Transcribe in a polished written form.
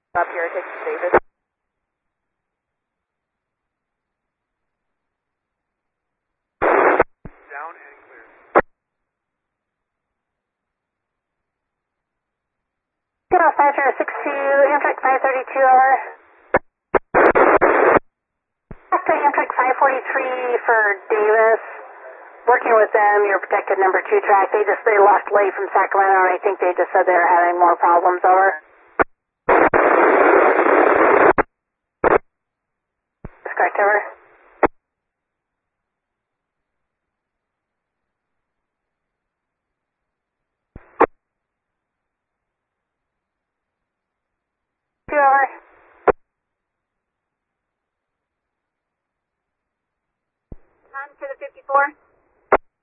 Up here, take Davis. Down and clear. Kilo 5062, Amtrak 532 over. Back to Amtrak 543 for Davis. Working with them, your protected number 2 track. They left late from Sacramento, and I think they just said they were having more problems over. That's correct, over. Over. On to the 54.